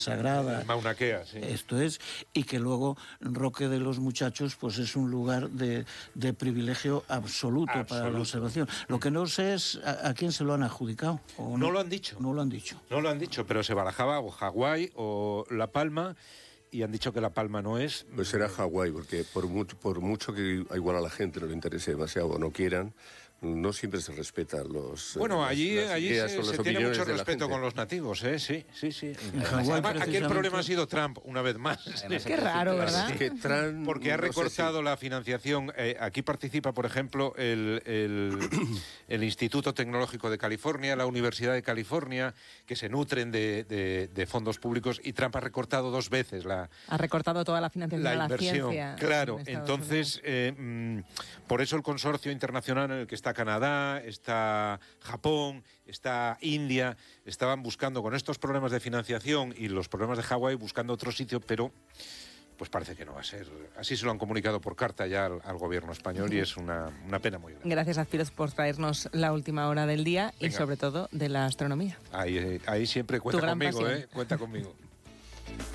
sagrada. Mauna Kea, sí. Esto es, y que luego Roque de los Muchachos pues es un lugar de privilegio absoluto para la observación. Lo que no sé es a quién se lo han adjudicado. ¿O no lo han dicho. No lo han dicho. No lo han dicho, pero se barajaba o Hawái o La Palma, y han dicho que La Palma no es. Pues será Hawái, porque por mucho que igual a la gente no le interese demasiado o no quieran, no siempre se respetan los... Bueno, allí se tiene mucho respeto con los nativos, sí. Aquí el problema ha sido Trump, una vez más. Qué raro, ¿verdad? Es que Trump, porque ha recortado la financiación. Aquí participa, por ejemplo, el Instituto Tecnológico de California, la Universidad de California, que se nutren de fondos públicos, y Trump ha recortado 2 veces ha recortado toda la financiación de la inversión. Ciencia. Claro, entonces, por eso el consorcio internacional en el que está Canadá, está Japón, está India, estaban buscando, con estos problemas de financiación y los problemas de Hawái, buscando otro sitio, pero pues parece que no va a ser. Así se lo han comunicado por carta ya al gobierno español, y es una pena muy grande. Gracias, Azpiroz, por traernos la última hora del día. Venga. Y sobre todo de la astronomía. Ahí siempre cuenta conmigo, cuenta conmigo.